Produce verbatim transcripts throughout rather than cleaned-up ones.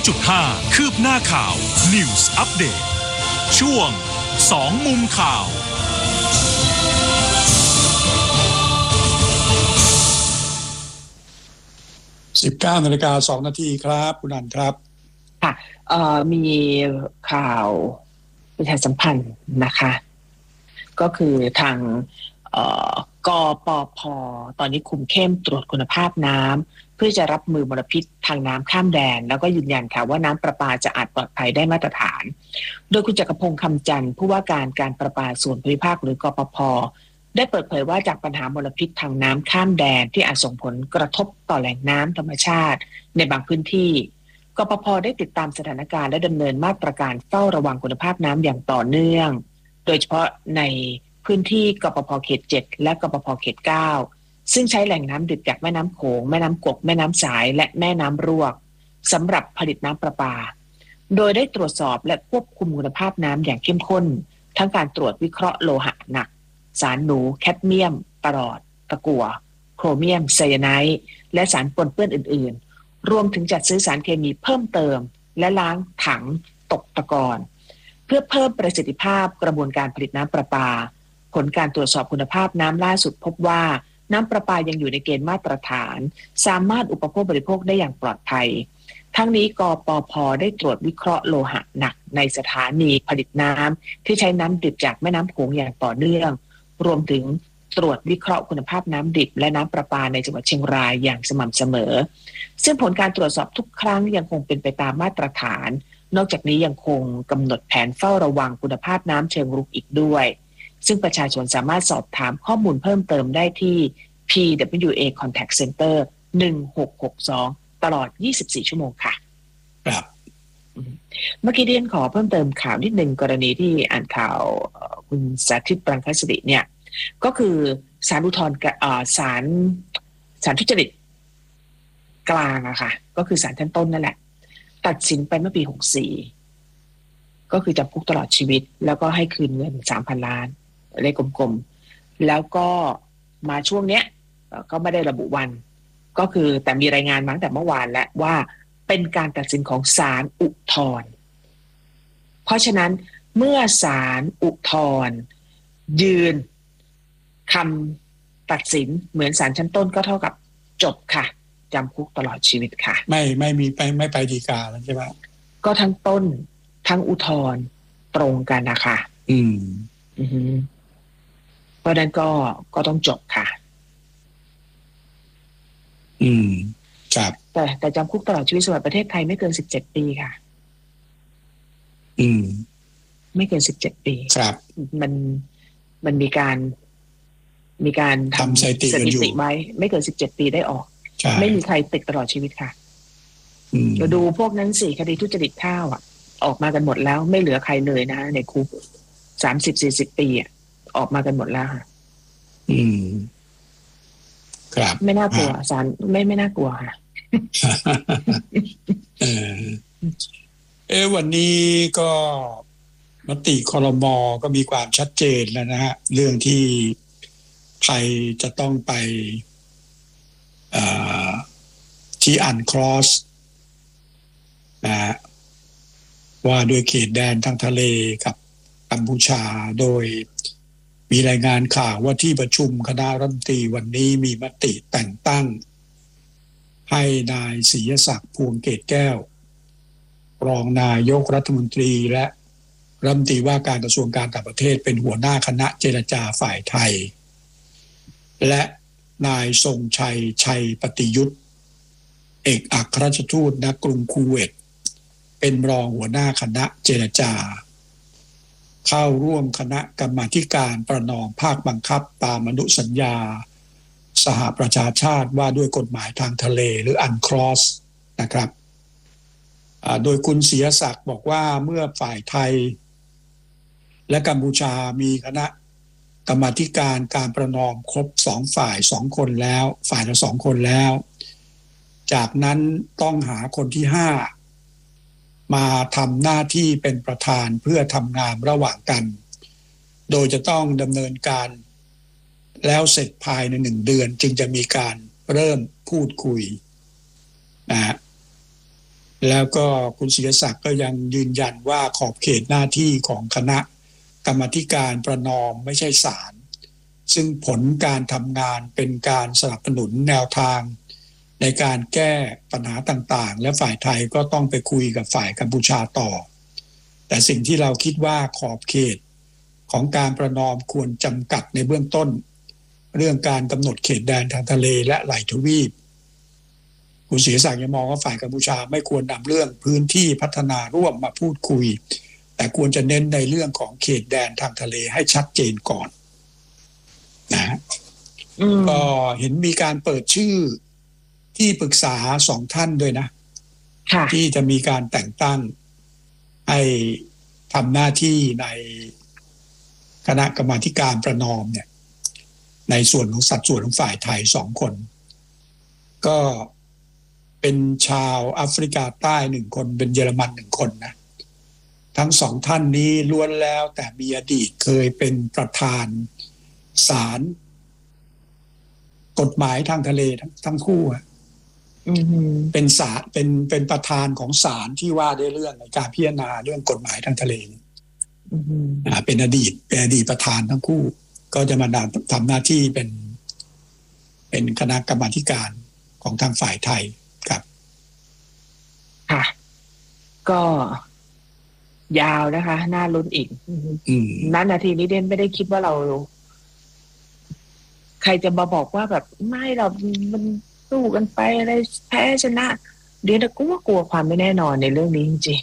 จุดห้า คืบหน้าข่าว News Update ช่วงสองมุมข่าวสิบเก้านาฬิกาสองนาทีครับคุณอันครับค่ะเอ่อมีข่าวประชาสัมพันธ์นะคะก็คือทางเอ่อกปภ.ตอนนี้คุมเข้มตรวจคุณภาพน้ำเพื่อจะรับมือมลพิษทางน้ำข้ามแดนแล้วก็ยืนยันค่ะว่าน้ำประปาจะอาจปลอดภัยได้มาตรฐานโดยคุณจักรพงษ์คำจันทร์ผู้ว่าการการประปาส่วนภูมิภาคหรือกปภ.ได้เปิดเผยว่าจากปัญหามลพิษทางน้ำข้ามแดนที่อาจส่งผลกระทบต่อแหล่งน้ำธรรมชาติในบางพื้นที่กปภ.ได้ติดตามสถานการณ์และดำเนินมาตรการเฝ้าระวังคุณภาพน้ำอย่างต่อเนื่องโดยเฉพาะในพื้นที่กปภ.เขตเจ็ดและกปภ.เขตเก้าซึ่งใช้แหล่งน้ำดิบจากแม่น้ำโขงแม่น้ำกกแม่น้ำสายและแม่น้ำรวกสำหรับผลิตน้ำประปาโดยได้ตรวจสอบและควบคุมคุณภาพน้ำอย่างเข้มข้นทั้งการตรวจวิเคราะห์โลหะหนักสารหนูแคดเมียมปรอดตะกั่วโครเมียมไซยาไนด์และสารปนเปื้อนอื่นๆรวมถึงจัดซื้อสารเคมีเพิ่มเติมและล้างถังตกตะกอนเพื่อเพิ่มประสิทธิภาพกระบวนการผลิตน้ำประปาผลการตรวจสอบคุณภาพน้ำล่าสุดพบว่าน้ำประปายังอยู่ในเกณฑ์มาตรฐานสามารถอุปโภคบริโภคได้อย่างปลอดภัยทั้งนี้กปภ.ได้ตรวจวิเคราะห์โลหะหนักในสถานีผลิตน้ำที่ใช้น้ำดิบจากแม่น้ำโขงอย่างต่อเนื่องรวมถึงตรวจวิเคราะห์คุณภาพน้ำดิบและน้ำประปาในจังหวัดเชียงรายอย่างสม่ำเสมอซึ่งผลการตรวจสอบทุกครั้งยังคงเป็นไปตามมาตรฐานนอกจากนี้ยังคงกำหนดแผนเฝ้าระวังคุณภาพน้ำเชิงรุกอีกด้วยซึ่งประชาชนสามารถสอบถามข้อมูลเพิ่มเติมได้ที่ พี ดับเบิลยู เอ Contact Center หนึ่งหกหกสองตลอดยี่สิบสี่ชั่วโมงค่ะครับเมื่อกี้เรียนขอเพิ่มเติมข่าวนิดนึงกรณีที่อ่านข่าวคุณสาธิตปรังคสิริเนี่ยก็คือศาลอุทธรณ์ศาลศาลทุจริตกลางอะค่ะก็คือศาลชั้นต้นนั่นแหละตัดสินไปเมื่อปีหกสิบสี่ก็คือจำคุกตลอดชีวิตแล้วก็ให้คืนเงิน สามพัน ล้านเลขกลมๆแล้วก็มาช่วงเนี้ยก็ไม่ได้ระบุวันก็คือแต่มีรายงานมาตั้งแต่เมื่อวานแล้วว่าเป็นการตัดสินของศาลอุทธรณ์เพราะฉะนั้นเมื่อศาลอุทธรณ์ยืนคำตัดสินเหมือนศาลชั้นต้นก็เท่ากับจบค่ะจำคุกตลอดชีวิตค่ะไม่ไม่มีไปไม่ไปฎีกาแล้วใช่ไหมก็ทั้งต้นทั้งอุทธรณ์ตรงกันนะคะอืมอือฮึเพราะนั้นก็ก็ต้องจบค่ะอืมครับแต่แต่จำคุกตลอดชีวิตสำหรับประเทศไทยไม่เกินสิบเจ็ดปีค่ะอืมไม่เกินสิบเจ็ดปีครับมันมันมีการมีการทำสถิติไว้ไม่เกินสิบเจ็ดปีได้ออกไม่มีใครติดตลอดชีวิตค่ะเราดูพวกนั้นสิคดีทุจริตข้าวอ่ะออกมากันหมดแล้วไม่เหลือใครเลยนะในคุกสามสิบสี่สิบปีอ่ะออกมากันหมดแล้วค่ะอืมครับไม่น่ากลัวศาลไม่ไม่น่ากลัวค่ะเออเอวันนี้ก็มติครม.ก็มีความชัดเจนแล้วนะฮะเรื่องที่ไทยจะต้องไปที่อันครอสนะฮะว่าด้วยเขตแดนทางทะเลกับกัมพูชาโดยมีรายงานข่าวว่าที่ประชุมคณะรัฐมนตรีวันนี้มีมติแต่งตั้งให้นายศรีศักดิ์พวงเกตแก้วรองนายกรัฐมนตรีและรัฐมนตรีว่าการกระทรวงการต่างประเทศเป็นหัวหน้าคณะเจรจาฝ่ายไทยและนายทรงชัยชัยปฏิยุทธเอกอัครราชทูตณกรุงคูเวตเป็นรองหัวหน้าคณะเจรจาเข้าร่วมคณะกรรมาธิการประนอมภาคบังคับตามอนุสัญญาสหประชาชาติว่าด้วยกฎหมายทางทะเลหรืออันครอสนะครับโดยคุณศรีศักดิ์บอกว่าเมื่อฝ่ายไทยและกัมพูชามีคณะกรรมาธิการการประนอมครบสองฝ่ายสองคนแล้วฝ่ายละสองคนแล้วจากนั้นต้องหาคนที่ห้ามาทำหน้าที่เป็นประธานเพื่อทำงานระหว่างกันโดยจะต้องดำเนินการแล้วเสร็จภายในหนึ่งเดือนจึงจะมีการเริ่มพูดคุยนะฮะแล้วก็คุณศิริศักดิ์ก็ยังยืนยันว่าขอบเขตหน้าที่ของคณะกรรมาธิการประนอมไม่ใช่ศาลซึ่งผลการทำงานเป็นการสนับสนุนแนวทางในการแก้ปัญหาต่างๆและฝ่ายไทยก็ต้องไปคุยกับฝ่ายกัมพูชาต่อแต่สิ่งที่เราคิดว่าขอบเขตของการประนอมควรจำกัดในเบื้องต้นเรื่องการกำหนดเขตแดนทางทะเลและไหล่ทวีปคุณศิริศักดิ์ยังมองว่าฝ่ายกัมพูชาไม่ควรนำเรื่องพื้นที่พัฒนาร่วมมาพูดคุยแต่ควรจะเน้นในเรื่องของเขตแดนทางทะเลให้ชัดเจนก่อนนะก็เห็นมีการเปิดชื่อที่ปรึกษาสองท่านด้วยนะที่จะมีการแต่งตั้งให้ทำหน้าที่ในคณะกรรมาธิการประนอมเนี่ยในส่วนของสัดส่วนของฝ่ายไทยสองคนก็เป็นชาวแอฟริกาใต้หนึ่งคนเป็นเยอรมันหนึ่งคนนะทั้งสองท่านนี้ล้วนแล้วแต่มีอดีตเคยเป็นประธานศาลกฎหมายทางทะเลทั้งทั้งคู่เป็นศาลเป็นเป็นประธานของศาลที่ว่าด้วยเรื่องในการพิจารณาเรื่องกฎหมายทางทะเลอ่าเป็นอดีตเป็นอดีตประธานทั้งคู่ก็จะมาทำหน้าที่เป็นเป็นคณะกรรมาธิการของทางฝ่ายไทยครับค่ะก็ยาวนะคะน่าลุ้นอีกณนาทีนี้เด่นไม่ได้คิดว่าเราใครจะมาบอกว่าแบบไม่เรามันสู้กันไปอะไรแพ้ชนะเดี๋ยวก็ว่ากลัวความไม่แน่นอนในเรื่องนี้จริง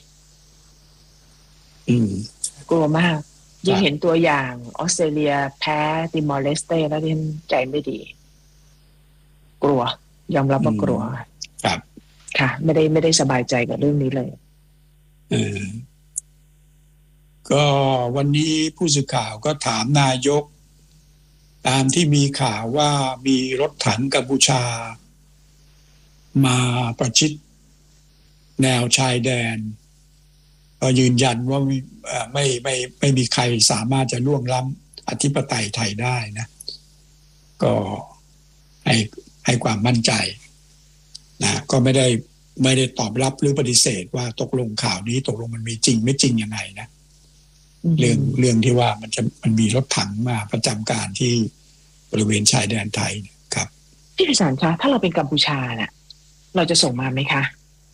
ๆกลัวมากยิ่งเห็นตัวอย่างออสเตรเลียแพ้ติมอร์เลสเต้แล้วเด่นใจไม่ดีกลัวยอมรับว่ากลัวครับค่ะไม่ได้ไม่ได้สบายใจกับเรื่องนี้เลยเออก็วันนี้ผู้สื่อข่าวก็ถามนายกตามที่มีข่าวว่ามีรถถังกัมพูชามาประชิดแนวชายแดนก็ยืนยันว่าไม่ไม่ไม่ไม่มีใครสามารถจะล่วงล้ำอธิปไตยไทยได้นะก็ให้ให้ความมั่นใจนะก็ไม่ได้ไม่ได้ตอบรับหรือปฏิเสธว่าตกลงข่าวนี้ตกลงมันมีจริงไม่จริงยังไงนะเรื่องเรื่องที่ว่ามันจะมันมีรถถังมาประจำการที่บริเวณชายแดนไทยครับพี่พิสารคะถ้าเราเป็นกัมพูชาน่ะเราจะส่งมาไหมคะ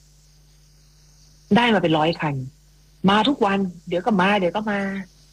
ได้มาเป็นร้อยคันมาทุกวันเดี๋ยวก็มาเดี๋ยวก็มา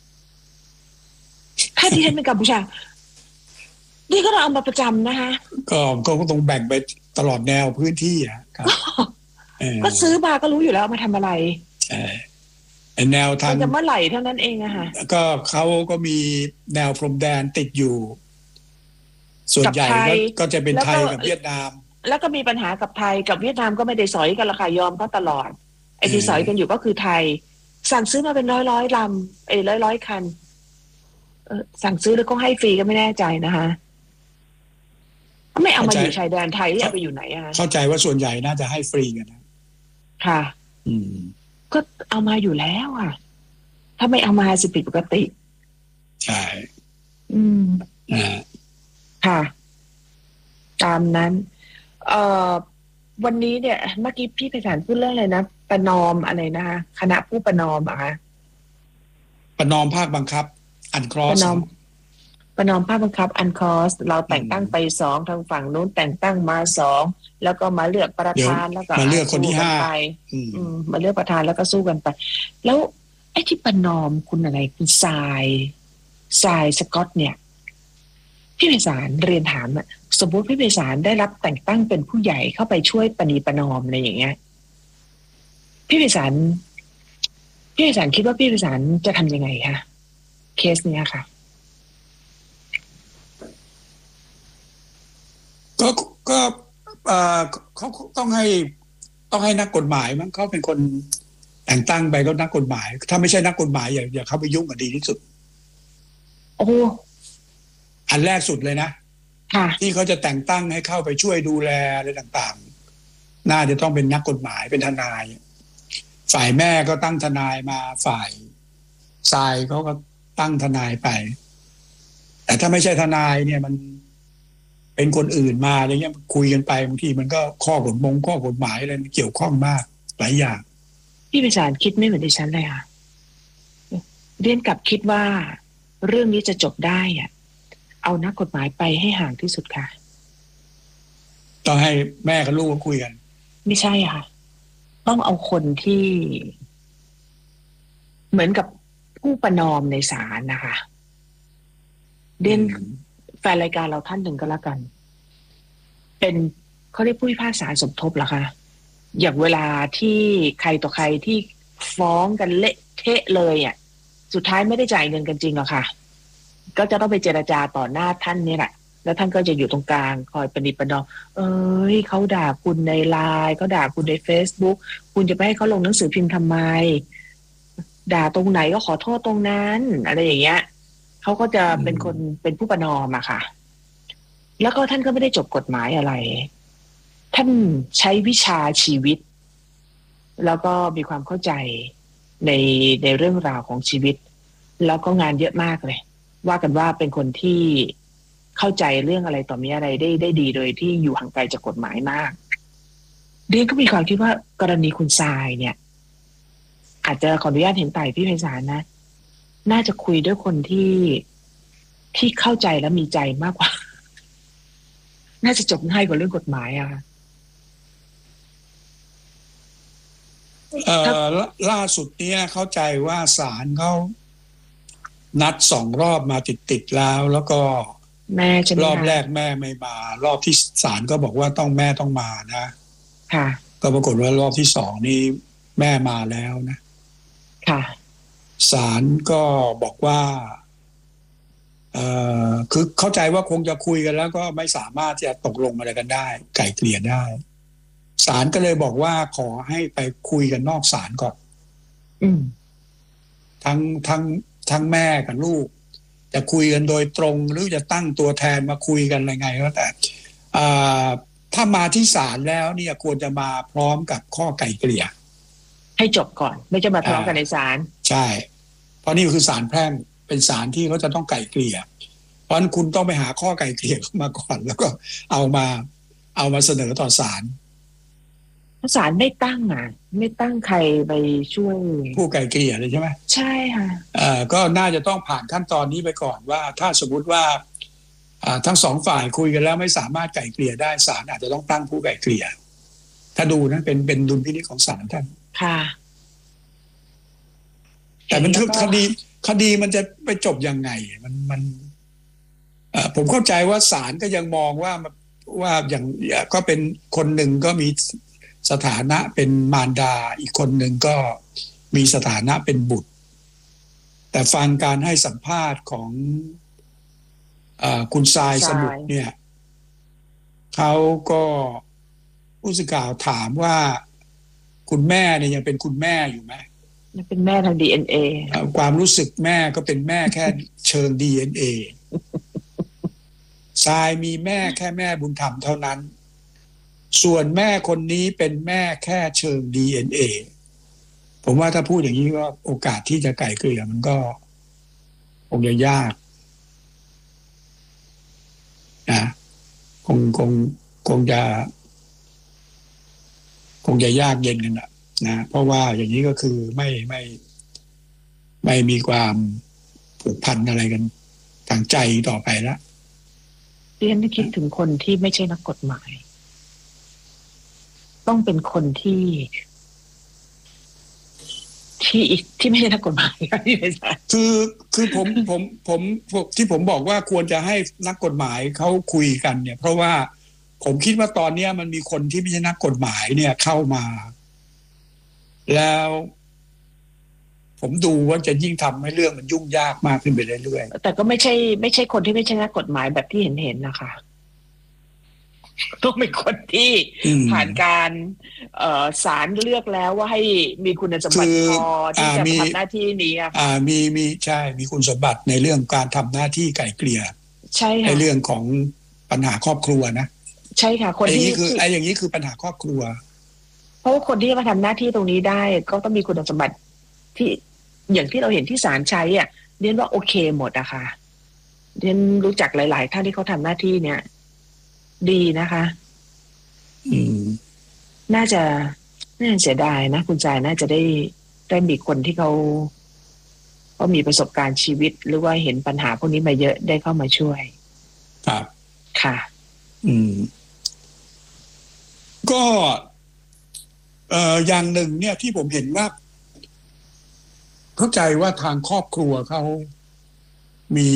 ถ้าที่ฉันเป็นกัมพูชานี่ก็เราเอามาประจำนะคะก็ก็ต้องแบ่งไปตลอดแนวพื้นที่อ่ะครับก็ซื้อมาก็รู้อยู่แล้วมาทำอะไรใช่แนวทางจะเมื่อไหร่เท่านั้นเองอะค่ะก็เขาก็มีแนวพรมแดนติดอยู่ส่วนใหญ่ก็จะเป็นไทยกับเวียดนามแล้วก็มีปัญหากับไทยกับเวียดนามก็ไม่ได้สอยกันละค่ะยอมก็ตลอดไอ้ที่สอยกันอยู่ก็คือไทยสั่งซื้อมาเป็นร้อยร้อยลำไอ้ร้อยร้อยคันเออสั่งซื้อแล้วก็ให้ฟรีก็ไม่แน่ใจนะคะไม่เอามาอยู่ชายแดนไทยที่เอาไปอยู่ไหนอะเข้าใจว่าส่วนใหญ่น่าจะให้ฟรีกันนะค่ะอืมก็เอามาอยู่แล้วอ่ะถ้าไม่เอามาสิผิดปกติใช่อืมอ่าค่ะตามนั้นเอ่อวันนี้เนี่ยเมื่อกี้พี่ไพศาลพูดเรื่องอะไรนะประนอมอะไรนะคะคณะผู้ประนอมอะคะประนอมภาคบังคับอันครอสประนอมประนอมภาคบังคับอันครอสเราแต่งตั้งไปสองทางฝั่งนู้นแต่งตั้งมาสองแล้วก็มาเลือกประธานแล้วก็มาเลือกคนที่ห้ามาเลือกประธานแล้วก็สู้กันไปแล้วไอ้ที่ประนอมคุณอะไรคุณทรายทรายสกอตเนี่ยพี่ไพศาลเรียนถามอ่ะสมมติพี่ไพศาลได้รับแต่งตั้งเป็นผู้ใหญ่เข้าไปช่วยประนีประนอมอะไรอย่างเงี้ยพี่ไพศาลพี่ไพศาลคิดว่าพี่ไพศาลจะทำยังไงคะเคสเนี้ยค่ะก็ก็เอ่อเขาต้องให้ต้องให้นักกฎหมายมั้งเขาเป็นคนแต่งตั้งไปก็นักกฎหมายถ้าไม่ใช่นักกฎหมายอย่าอย่าเข้าไปยุ่งกันดีที่สุดโอ้อันแรกสุดเลยนะที่เขาจะแต่งตั้งให้เข้าไปช่วยดูแลอะไรต่างๆน่าจะต้องเป็นนักกฎหมายเป็นทนายฝ่ายแม่ก็ตั้งทนายมาฝ่ายทรายเขาก็ตั้งทนายไปแต่ถ้าไม่ใช่ทนายเนี่ยมันเป็นคนอื่นมาอะไรเงี้ยคุยกันไปบางทีมันก็ข้อกฎมงข้อกฎหมายอะไรมันเกี่ยวข้องมากหลายอย่างพี่พิสารคิดไม่เหมือนดิฉันเลยค่ะเรียนกลับคิดว่าเรื่องนี้จะจบได้อะเอานักกฎหมายไปให้ห่างที่สุดค่ะต้องให้แม่กับลูกคุยกันไม่ใช่ค่ะต้องเอาคนที่เหมือนกับผู้ประนอมในศาลนะคะเรียนแฟนรายการเราท่านหนึ่งก็แล้วกันเป็นเขาเรียกผู้พิพากษาสมทบเหรอคะอย่างเวลาที่ใครต่อใครที่ฟ้องกันเละเทะเลยอ่ะสุดท้ายไม่ได้จ่ายเงินกันจริงหรอกค่ะก็จะต้องไปเจรจาต่อหน้าท่านนี่แหละแล้วท่านก็จะอยู่ตรงกลางคอยประนิประนอมเอ้ยเขาด่าคุณในไลน์เขาด่าคุณใน Facebook คุณจะไปให้เขาลงหนังสือพิมพ์ทำไมด่าตรงไหนก็ขอโทษตรงนั้นอะไรอย่างเงี้ยเขาก็จะเป็นคนเป็นผู้ประนอมอะค่ะแล้วก็ท่านก็ไม่ได้จบกฎหมายอะไรท่านใช้วิชาชีวิตแล้วก็มีความเข้าใจในในเรื่องราวของชีวิตแล้วก็งานเยอะมากเลยว่ากันว่าเป็นคนที่เข้าใจเรื่องอะไรต่อมีอะไรได้ได้ดีโดยที่อยู่ห่างไกลจากกฎหมายมากเรียนก็มีความคิดว่ากรณีคุณทรายเนี่ยอาจจะขออนุญาตเห็นไต่พี่ไพศาลนะน่าจะคุยด้วยคนที่ที่เข้าใจและมีใจมากกว่าน่าจะจบง่ายกว่าเรื่องกฎหมายอะเอ่อล่าสุดเนี้ยเข้าใจว่าศาลเขานัดสองรอบมาติดๆแล้วแล้วก็แม่จะรอบแรกแม่ไม่มารอบที่ศาลก็บอกว่าต้องแม่ต้องมานะค่ะก็ปรากฏว่ารอบที่สองนี่แม่มาแล้วนะค่ะศาลก็บอกว่าเอ่อคือเข้าใจว่าคงจะคุยกันแล้วก็ไม่สามารถจะตกลงอะไรกันได้ไกล่เกลี่ยได้ศาลก็เลยบอกว่าขอให้ไปคุยกันนอกศาลก่อนอืมทั้งทั้งทั้งแม่กับลูกจะคุยกันโดยตรงหรือจะตั้งตัวแทนมาคุยกันอะไรไงก็แต่ถ้ามาที่ศาลแล้วเนี่ยควรจะมาพร้อมกับข้อไกล่เกลี่ยให้จบก่อนไม่จะมาทะเลาะกันในศาลใช่เพราะนี่คือศาลแพ่งเป็นศาลที่เขาจะต้องไกล่เกลี่ยเพราะฉะนั้นคุณต้องไปหาข้อไกล่เกลี่ยเข้ามาก่อนแล้วก็เอามาเอามาเสนอต่อศาลศาลไม่ตั้งอ่ะไม่ตั้งใครไปช่วยผู้ไกล่เกลี่ยเลยใช่ไหมใช่ค่ะเอ่อก็น่าจะต้องผ่านขั้นตอนนี้ไปก่อนว่าถ้าสมมติว่าทั้งสองฝ่ายคุยกันแล้วไม่สามารถไกล่เกลี่ยได้ศาลอาจจะต้องตั้งผู้ไกล่เกลี่ยถ้าดูนะเป็นเป็นดุลพินิจของศาลท่านค่ะแต่มันคดีคดีมันจะไปจบยังไงมันมันผมเข้าใจว่าศาลก็ยังมองว่าว่าอย่างก็เป็นคนหนึ่งก็มีสถานะเป็นมารดาอีกคนหนึ่งก็มีสถานะเป็นบุตรแต่ฟังการให้สัมภาษณ์ของคุณทรายสมุทรเนี่ยเขาก็ผู้สื่อข่าวถามว่าคุณแม่เนี่ยยังเป็นคุณแม่อยู่ไหมยังเป็นแม่ทาง ดี เอ็น เอความรู้สึกแม่ก็เป็นแม่แค่เชิง ดี เอ็น เอ ทรายมีแม่แค่แม่บุญธรรมเท่านั้นส่วนแม่คนนี้เป็นแม่แค่เชิง ดี เอ็น เอ ผมว่าถ้าพูดอย่างนี้ก็โอกาสที่จะไกล่เกลี่ยมันก็คงจะยากนะคงคงคงจะคงจะยากเย็นกันนะนะเพราะว่าอย่างนี้ก็คือไม่ไม่ไม่มีความผูกพันอะไรกันทางใจต่อไปแล้วเรียนคิดถึงคนที่ไม่ใช่นักกฎหมายต้องเป็นคนที่ที่อีกที่ไม่ใช่นักกฎหมายคือคือผมผมผมที่ผมบอกว่าควรจะให้นักกฎหมายเขาคุยกันเนี่ยเพราะว่าผมคิดว่าตอนนี้มันมีคนที่ไม่ใช่นักกฎหมายเนี่ยเข้ามาแล้วผมดูว่าจะยิ่งทำให้เรื่องมันยุ่งยากมากขึ้นไปเรื่อยๆแต่ก็ไม่ใช่ไม่ใช่คนที่ไม่ใช่นักกฎหมายแบบที่เห็นเห็นนะคะต้องเป็นคนที่ผ่านการศาลเลือกแล้วว่าให้มีคุณสมบัติพอที่จะทำหน้าที่นี้อ่ามีมีใช่มีคุณสมบัติในเรื่องการทำหน้าที่ไกล่เกลี่ยใช่ค่ะในเรื่องของปัญหาครอบครัวนะใช่ค่ะคนที่คือไอ้อย่างนี้คือปัญหาครอบครัวเพราะว่าคนที่มาทำหน้าที่ตรงนี้ได้ก็ต้องมีคุณสมบัติที่อย่างที่เราเห็นที่ศาลใช้อ่ะเรียนว่าโอเคหมดอะค่ะเรียนรู้จักหลายๆท่านที่เขาทำหน้าที่เนี่ยดีนะคะอืมน่าจะอืมเสียดายนะคุณจายน่าจะได้ได้มีคนที่เขาเขามีประสบการณ์ชีวิตหรือว่าเห็นปัญหาพวกนี้มาเยอะได้เข้ามาช่วยครับค่ะอืมก็เอ่ออย่างหนึ่งเนี่ยที่ผมเห็นว่าเข้าใจว่าทางครอบครัวเขามี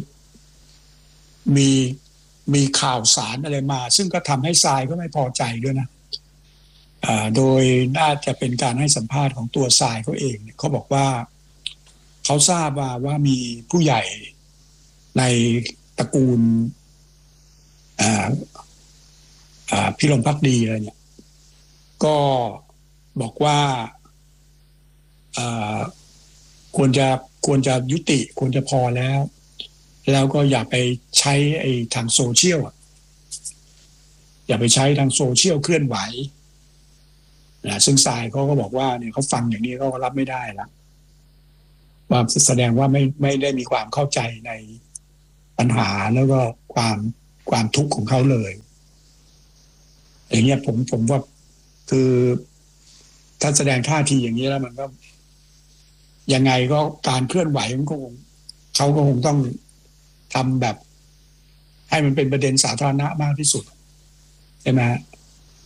มีมีข่าวสารอะไรมา ซึ่งก็ทำให้ทรายก็ไม่พอใจด้วยนะอ่าโดยน่าจะเป็นการให้สัมภาษณ์ของตัวทรายเขาเองเนี่ยเขาบอกว่าเขาทราบว่าว่ามีผู้ใหญ่ในตระกูลอ่าอ่าพี่ลมภักดีอะไรเนี่ยก็บอกว่าอ่าควรจะควรจะยุติควรจะพอแล้ว แล้วก็อย่าไปใช้ไอ้ทางโซเชียลอย่าไปใช้ทางโซเชียลเคลื่อนไหวนะซึ่งทรายเขาก็บอกว่าเนี่ยเขาฟังอย่างนี้เขาก็รับไม่ได้แล้วว่าแสดงว่าไม่ไม่ได้มีความเข้าใจในปัญหาแล้วก็ความความทุกข์ของเขาเลยอย่างเงี้ยผมผมว่าคือถ้าแสดงท่าทีอย่างนี้แล้วมันก็ยังไงก็การเคลื่อนไหวมันก็คงเขาก็คงต้องทำแบบให้มันเป็นประเด็นสาธารณะมากที่สุดใช่ไหม